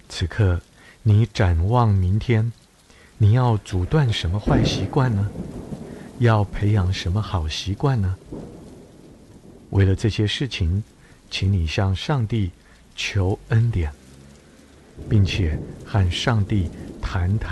此刻，你展望明天，你要阻断什么坏习惯呢？要培养什么好习惯呢？为了这些事情，请你向上帝求恩典，并且和上帝谈谈